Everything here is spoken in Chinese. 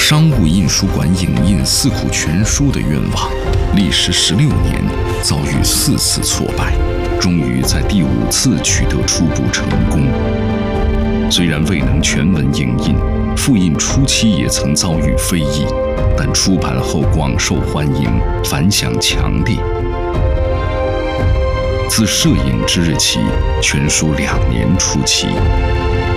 商务印书馆影印《四库全书》的愿望，历时16年，遭遇4次挫败，终于在第5次取得初步成功。虽然未能全文影印，复印初期也曾遭遇非议，但出版后广受欢迎，反响强烈。自摄影之日起，全书2年出期。